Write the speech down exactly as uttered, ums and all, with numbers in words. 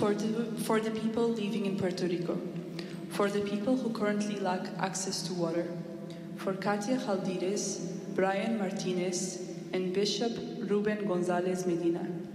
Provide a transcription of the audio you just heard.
for the, for the people living in Puerto Rico, for the people who currently lack access to water, for Katia Jaldires, Brian Martinez, and Bishop Ruben Gonzalez Medina.